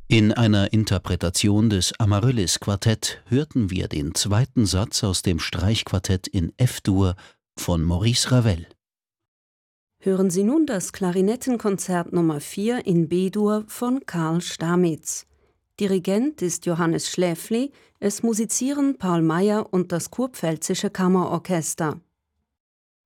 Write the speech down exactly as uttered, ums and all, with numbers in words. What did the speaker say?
In einer Interpretation des Amaryllis-Quartett hörten wir den zweiten Satz aus dem Streichquartett in F-Dur von Maurice Ravel. Hören Sie nun das Klarinettenkonzert Nummer vier in B-Dur von Karl Stamitz. Dirigent ist Johannes Schläfli, es musizieren Paul Meyer und das Kurpfälzische Kammerorchester.